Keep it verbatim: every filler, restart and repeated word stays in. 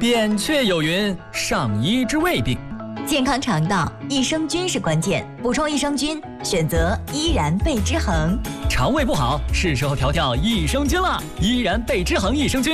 扁鹊有云：上医之未病。 健康肠道，益生菌是关键，补充益生菌，选择依然贝之恒。 肠胃不好，是时候调调益生菌了。依然贝之恒益生菌。